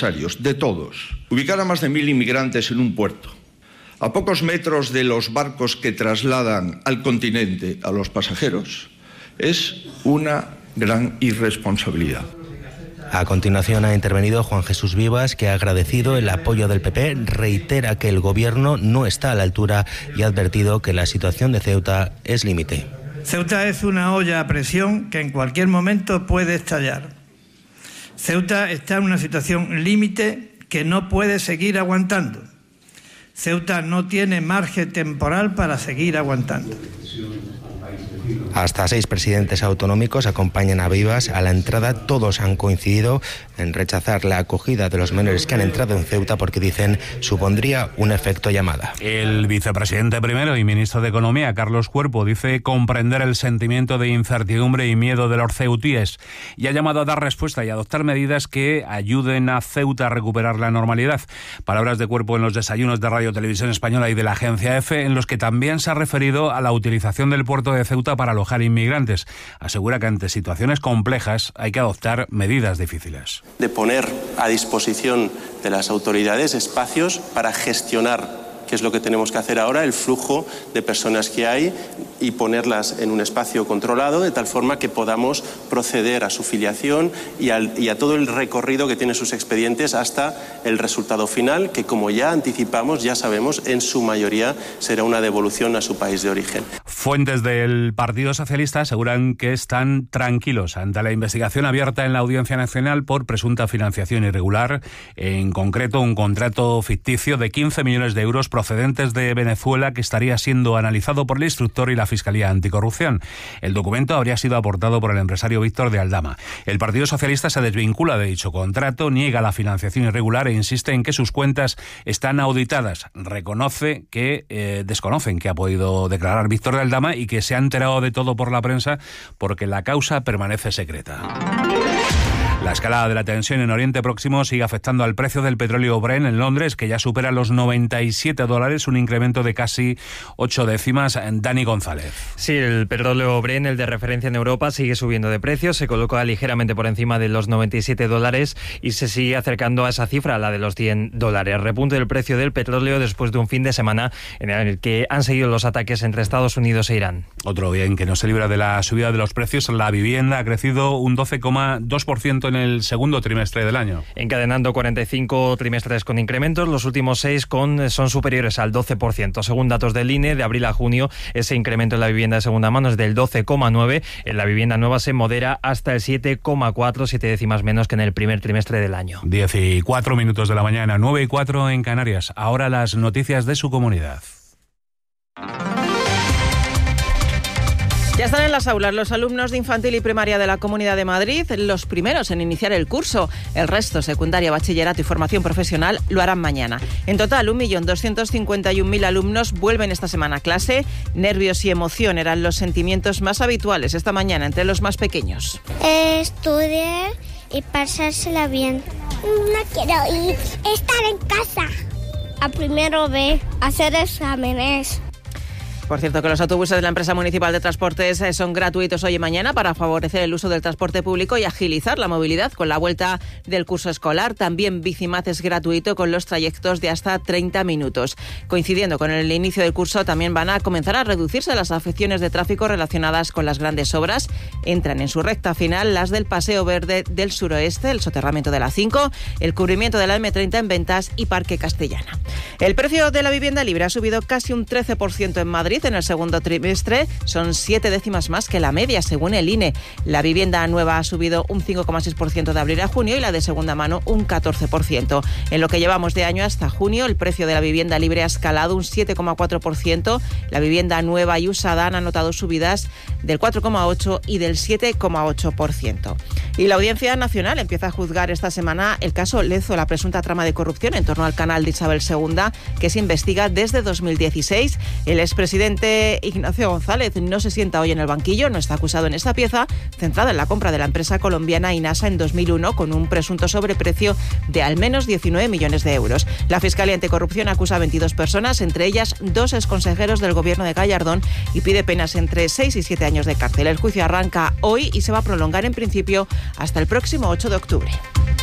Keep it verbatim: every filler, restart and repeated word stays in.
necesarios, de todos. Ubicar a más de mil inmigrantes en un puerto, a pocos metros de los barcos que trasladan al continente a los pasajeros, es una gran irresponsabilidad. A continuación ha intervenido Juan Jesús Vivas, que ha agradecido el apoyo del P P, reitera que el Gobierno no está a la altura y ha advertido que la situación de Ceuta es límite. Ceuta es una olla a presión que en cualquier momento puede estallar. Ceuta está en una situación límite que no puede seguir aguantando. Ceuta no tiene margen temporal para seguir aguantando. Hasta seis presidentes autonómicos acompañan a Vivas a la entrada. Todos han coincidido en rechazar la acogida de los menores que han entrado en Ceuta porque dicen supondría un efecto llamada. El vicepresidente primero y ministro de Economía, Carlos Cuerpo, dice comprender el sentimiento de incertidumbre y miedo de los ceutíes y ha llamado a dar respuesta y a adoptar medidas que ayuden a Ceuta a recuperar la normalidad. Palabras de Cuerpo en los desayunos de Radio Televisión Española y de la agencia EFE, en los que también se ha referido a la utilización del puerto de Ceuta para alojar inmigrantes. Asegura que ante situaciones complejas hay que adoptar medidas difíciles. De poner a disposición de las autoridades espacios para gestionar, que es lo que tenemos que hacer ahora, el flujo de personas que hay y ponerlas en un espacio controlado de tal forma que podamos proceder a su filiación y, al, y a todo el recorrido que tienen sus expedientes hasta el resultado final, que como ya anticipamos, ya sabemos, en su mayoría será una devolución a su país de origen. Fuentes del Partido Socialista aseguran que están tranquilos ante la investigación abierta en la Audiencia Nacional por presunta financiación irregular, en concreto un contrato ficticio de quince millones de euros procedentes de Venezuela que estaría siendo analizado por el instructor y la Fiscalía Anticorrupción. El documento habría sido aportado por el empresario Víctor de Aldama. El Partido Socialista se desvincula de dicho contrato, niega la financiación irregular e insiste en que sus cuentas están auditadas. Reconoce que eh, desconocen que ha podido declarar Víctor de Aldama y que se ha enterado de todo por la prensa porque la causa permanece secreta. La escalada de la tensión en Oriente Próximo sigue afectando al precio del petróleo Brent en Londres, que ya supera los noventa y siete dólares, un incremento de casi ocho décimas. Dani González. Sí, el petróleo Brent, el de referencia en Europa, sigue subiendo de precio, se coloca ligeramente por encima de los noventa y siete dólares y se sigue acercando a esa cifra, la de los cien dólares. Repunte del precio del petróleo después de un fin de semana en el que han seguido los ataques entre Estados Unidos e Irán. Otro bien que no se libra de la subida de los precios, la vivienda ha crecido un doce coma dos por ciento en el segundo trimestre del año. Encadenando cuarenta y cinco trimestres con incrementos, los últimos seis con, son superiores al doce por ciento. Según datos del I N E, de abril a junio, ese incremento en la vivienda de segunda mano es del doce coma nueve. En la vivienda nueva se modera hasta el siete coma cuatro, siete décimas menos que en el primer trimestre del año. diez y cuatro minutos de la mañana, nueve y cuatro en Canarias. Ahora las noticias de su comunidad. Ya están en las aulas los alumnos de infantil y primaria de la Comunidad de Madrid, los primeros en iniciar el curso. El resto, secundaria, bachillerato y formación profesional, lo harán mañana. En total, un millón doscientos cincuenta y un mil alumnos vuelven esta semana a clase. Nervios y emoción eran los sentimientos más habituales esta mañana entre los más pequeños. Estudiar y pasársela bien. No quiero ir. Estar en casa. A primero B, hacer exámenes. Por cierto, que los autobuses de la empresa municipal de transportes son gratuitos hoy y mañana para favorecer el uso del transporte público y agilizar la movilidad con la vuelta del curso escolar. También Bicimat es gratuito con los trayectos de hasta treinta minutos. Coincidiendo con el inicio del curso, también van a comenzar a reducirse las afecciones de tráfico relacionadas con las grandes obras. Entran en su recta final las del Paseo Verde del Suroeste, el soterramiento de la cinco, el cubrimiento de la eme treinta en Ventas y Parque Castellana. El precio de la vivienda libre ha subido casi un trece por ciento en Madrid en el segundo trimestre, son siete décimas más que la media, según el I N E. La vivienda nueva ha subido un cinco coma seis por ciento de abril a junio y la de segunda mano un catorce por ciento. En lo que llevamos de año hasta junio, el precio de la vivienda libre ha escalado un siete coma cuatro por ciento. La vivienda nueva y usada han anotado subidas del cuatro coma ocho por ciento y del siete coma ocho por ciento. Y la Audiencia Nacional empieza a juzgar esta semana el caso Lezo, la presunta trama de corrupción en torno al canal de Isabel segunda, que se investiga desde dos mil dieciséis. El expresidente Ignacio González no se sienta hoy en el banquillo, no está acusado en esta pieza, centrada en la compra de la empresa colombiana Inasa en dos mil uno con un presunto sobreprecio de al menos diecinueve millones de euros. La Fiscalía Anticorrupción acusa a veintidós personas, entre ellas dos exconsejeros del gobierno de Gallardón, y pide penas entre seis y siete años de cárcel. El juicio arranca hoy y se va a prolongar en principio hasta el próximo ocho de octubre.